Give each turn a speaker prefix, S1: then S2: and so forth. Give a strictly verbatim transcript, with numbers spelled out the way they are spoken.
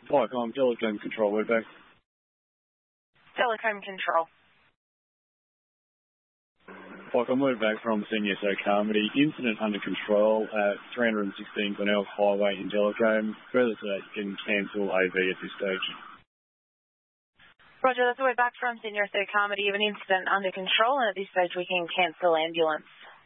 S1: Viacom, Telecom Control, we're back.
S2: Telecom Control.
S1: Viacom, we're back from Senior S O Carmody. Incident under control at three sixteen Glenelg Highway in Telecom. Further to that, you can cancel A V at this stage.
S2: Roger, that's we're back from Senior S O Carmody. You have an incident under control, and at this stage we can cancel ambulance.